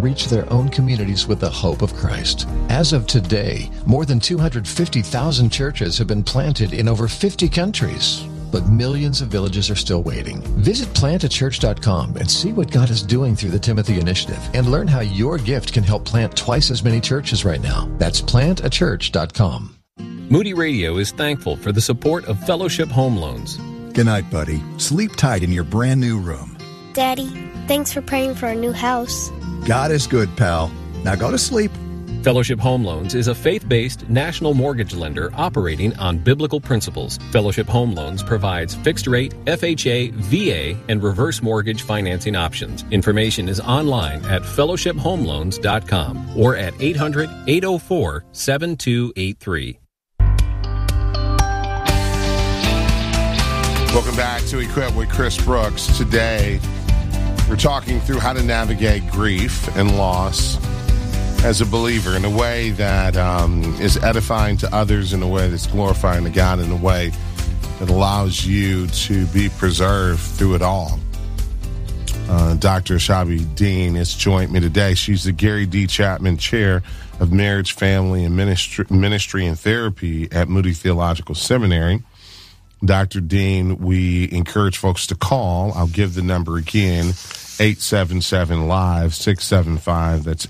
reach their own communities with the hope of Christ. As of today, more than 250,000 churches have been planted in over 50 countries. But millions of villages are still waiting. Visit plantachurch.com and see what God is doing through the Timothy Initiative and learn how your gift can help plant twice as many churches right now. That's plantachurch.com. Moody Radio is thankful for the support of Fellowship Home Loans. Good night, buddy. Sleep tight in your brand new room. Daddy, thanks for praying for our new house. God is good, pal. Now go to sleep. Fellowship Home Loans is a faith-based national mortgage lender operating on biblical principles. Fellowship Home Loans provides fixed-rate, FHA, VA, and reverse mortgage financing options. Information is online at fellowshiphomeloans.com or at 800-804-7283. Welcome back to Equip with Chris Brooks. Today, we're talking through how to navigate grief and loss as a believer in a way that is edifying to others, in a way that's glorifying to God, in a way that allows you to be preserved through it all. Dr. Ashabi Dean has joined me today. She's the Gary D. Chapman Chair of Marriage, Family, and Ministry and Therapy at Moody Theological Seminary. Dr. Dean, we encourage folks to call. I'll give the number again, 877-LIVE-675. That's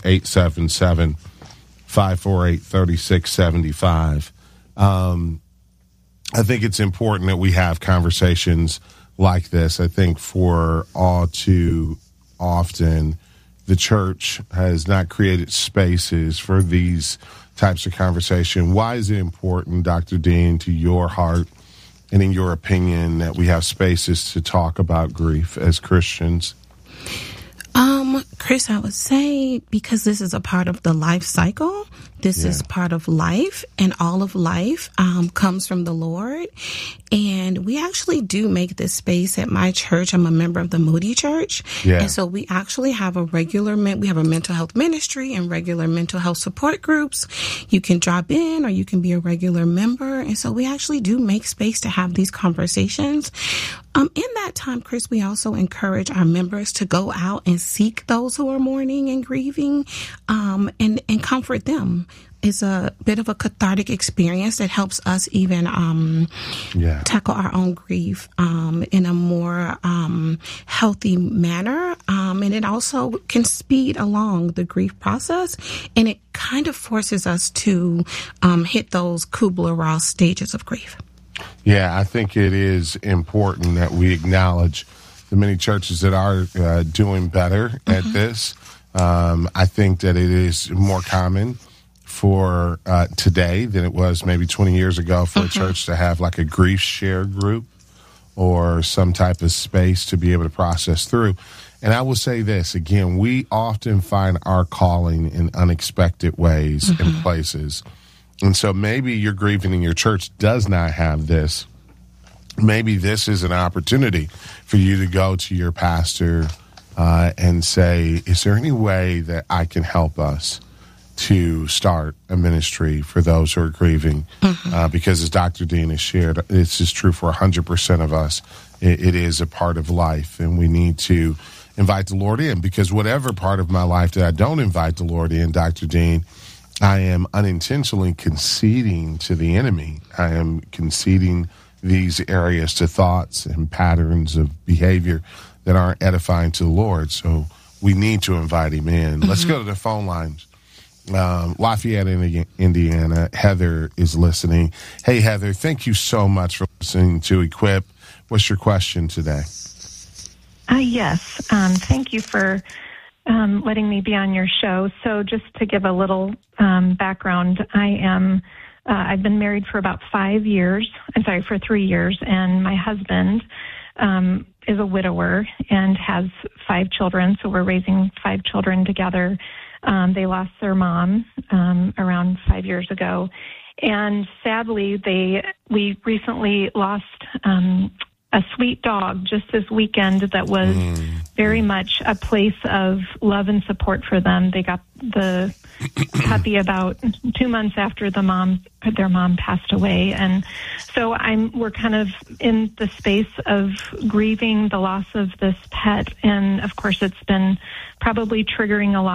877-548-3675. I think it's important that we have conversations like this. I think for all too often, the church has not created spaces for these types of conversation. Why is it important, Dr. Dean, to your heart and in your opinion, that we have spaces to talk about grief as Christians? Chris, I would say because this is a part of the life cycle. This is part of life, and all of life comes from the Lord. And we actually do make this space at my church. I'm a member of the Moody Church. Yeah. And so we actually have a we have a mental health ministry and regular mental health support groups. You can drop in or you can be a regular member. And so we actually do make space to have these conversations. In that time, Chris, we also encourage our members to go out and seek those who are mourning and grieving, and comfort them. It's a bit of a cathartic experience that helps us even tackle our own grief in a more healthy manner. And it also can speed along the grief process, and it kind of forces us to hit those Kubler-Ross stages of grief. Yeah, I think it is important that we acknowledge the many churches that are doing better at this. I think that it is more common for today than it was maybe 20 years ago for a church to have like a grief share group or some type of space to be able to process through. And I will say this, again, we often find our calling in unexpected ways and places. And so maybe you're grieving and your church does not have this. Maybe this is an opportunity for you to go to your pastor and say, is there any way that I can help us to start a ministry for those who are grieving? Because as Dr. Dean has shared, this is true for 100% of us. It is a part of life, and we need to invite the Lord in, because whatever part of my life that I don't invite the Lord in, Dr. Dean, I am unintentionally conceding to the enemy. I am conceding these areas to thoughts and patterns of behavior that aren't edifying to the Lord. So we need to invite him in. Let's go to the phone lines. Lafayette, Indiana. Heather is listening. Hey, Heather, thank you so much for listening to Equip. What's your question today? Yes. Thank you for letting me be on your show. So just to give a little background, I've been married for about 3 years, and my husband is a widower and has 5 children, so we're raising 5 children together. They lost their mom around 5 years ago, and sadly, we recently lost a sweet dog just this weekend that was very much a place of love and support for them. They got the puppy about 2 months after their mom passed away, and so we're kind of in the space of grieving the loss of this pet, and of course it's been probably triggering a lot